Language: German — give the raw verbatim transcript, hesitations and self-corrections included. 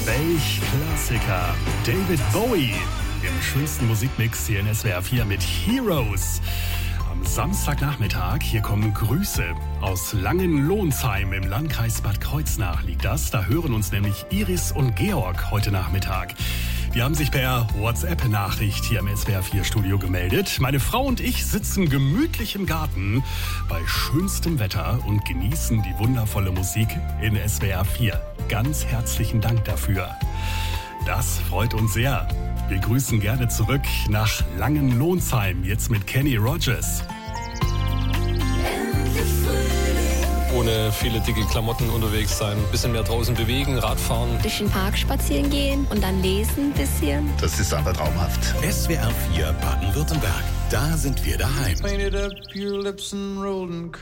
Welch Klassiker. David Bowie im schönsten Musikmix hier in S W R vier mit Heroes. Am Samstagnachmittag, hier kommen Grüße aus Langenlohnsheim im Landkreis Bad Kreuznach liegt das. Da hören uns nämlich Iris und Georg heute Nachmittag. Die haben sich per WhatsApp-Nachricht hier im S W R vier Studio gemeldet. Meine Frau und ich sitzen gemütlich im Garten bei schönstem Wetter und genießen die wundervolle Musik in S W R vier. Ganz herzlichen Dank dafür. Das freut uns sehr. Wir grüßen gerne zurück nach Langenlohnsheim, jetzt mit Kenny Rogers. Ohne viele dicke Klamotten unterwegs sein, ein bisschen mehr draußen bewegen, Radfahren. Durch den Park spazieren gehen und dann lesen ein bisschen. Das ist einfach traumhaft. S W R vier Baden-Württemberg, da sind wir daheim.